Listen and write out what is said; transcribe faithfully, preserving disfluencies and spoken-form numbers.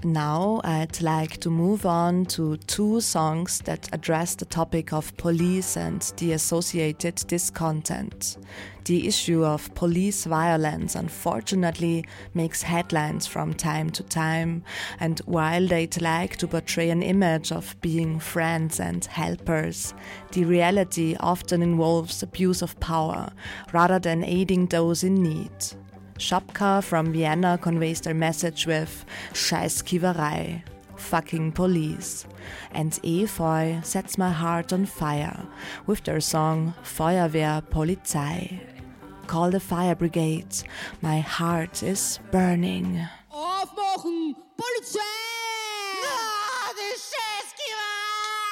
Now I'd like to move on to two songs that address the topic of police and the associated discontent. The issue of police violence unfortunately makes headlines from time to time, and while they'd like to portray an image of being friends and helpers, the reality often involves abuse of power rather than aiding those in need. Shopka from Vienna conveys their message with Scheißkiewerei, fucking police, and Efeu sets my heart on fire with their song Feuerwehr Polizei. Call the fire brigade, my heart is burning. Aufmachen, Polizei!